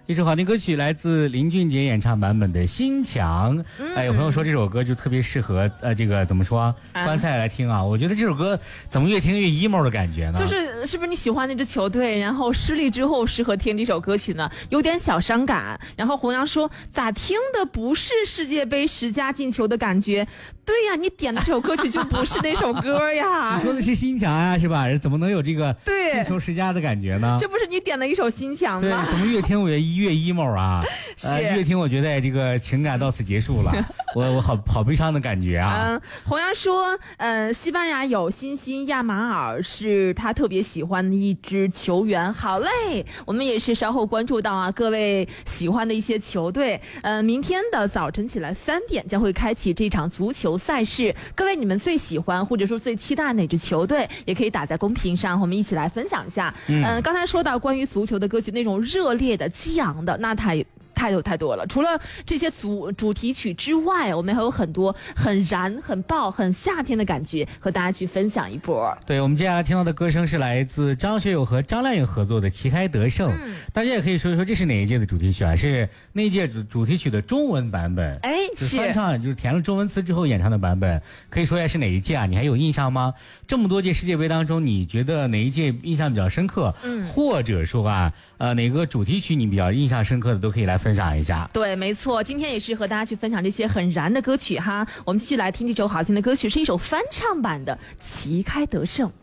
一首好听歌曲来自林俊杰演唱版本的《心墙》。有朋友说这首歌就特别适合这个怎么说观赛来听啊？我觉得这首歌怎么越听越 emo 的感觉呢？ 是不是你喜欢那支球队，然后失利之后适合听这首歌曲呢？有点小伤感。然后弘扬说咋听的不是世界杯10加进球的感觉？对呀，你点的这首歌曲就不是那首歌呀。 你说的是心墙呀，是吧？怎么能有这个进球10加的感觉呢？ 这不是你点的一首心墙吗？ 对，怎么越听我越 emo 啊？越听我觉得这个情感到此结束了，我好悲伤的感觉啊。 弘扬说，西班牙有辛辛亚马尔是他特别喜欢的一支球员。好嘞，我们也是稍后关注到啊，各位喜欢的一些球队。明天的早晨起来3点将会开启这场足球赛事。各位你们最喜欢或者说最期待哪支球队，也可以打在公屏上，我们一起来分享一下。刚才说到关于足球的歌曲，那种热烈的激昂的，那太多了。除了这些主题曲之外，我们还有很多很燃、很爆、很夏天的感觉，和大家去分享一波。 对，我们接下来听到的歌声是来自张学友和张靓颖合作的《旗开得胜》。大家也可以说一说这是哪一届的主题曲啊？是那一届主题曲的中文版本。是翻唱，就是填了中文词之后演唱的版本。可以说一下是哪一届啊？你还有印象吗？这么多届世界杯当中，你觉得哪一届印象比较深刻？或者说啊，哪个主题曲你比较印象深刻的，都可以来分享一下。 对，没错，今天也是和大家去分享这些很燃的歌曲哈。我们继续来听这首好听的歌曲，是一首翻唱版的《旗开得胜》。